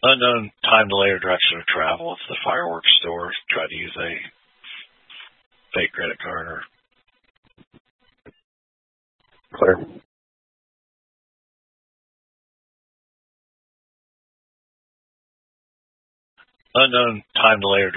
Unknown time delay or direction of travel. If the fireworks store tried to use a fake credit card or Clear. unknown time delay or